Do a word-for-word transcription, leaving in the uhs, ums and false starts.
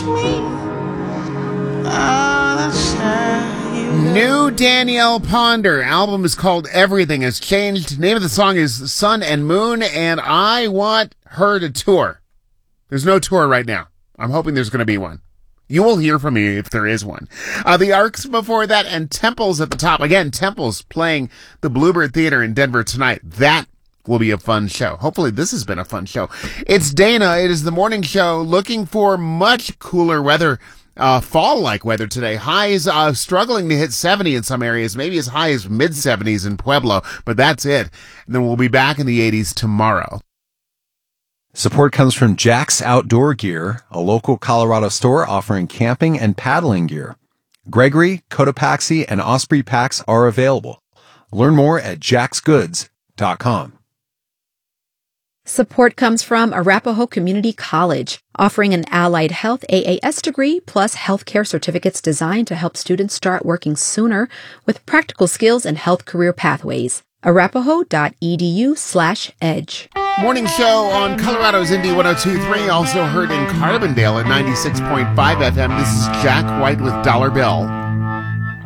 me. Oh, that's how you New Danielle Ponder album is called Everything Has Changed. Name of the song is Sun and Moon, and I want her to tour. There's no tour right now. I'm hoping there's going to be one. You will hear from me if there is one. Uh, the Arcs before that, and Temples at the top. Again, Temples playing the Bluebird Theater in Denver tonight. That will be a fun show. Hopefully this has been a fun show. It's Dana. It is the morning show looking for much cooler weather, uh, fall-like weather today. Highs uh, struggling to hit seventy in some areas, maybe as high as mid seventies in Pueblo, but that's it. And then we'll be back in the eighties tomorrow. Support comes from Jack's Outdoor Gear, a local Colorado store offering camping and paddling gear. Gregory, Cotopaxi, and Osprey packs are available. Learn more at jacks goods dot com. Support comes from Arapahoe Community College, offering an allied health A A S degree plus healthcare certificates designed to help students start working sooner with practical skills and health career pathways. arapahoe.edu slash edge. Morning show on Colorado's Indy one oh two point three, also heard in Carbondale at ninety-six point five F M. This is Jack White with Dollar Bill.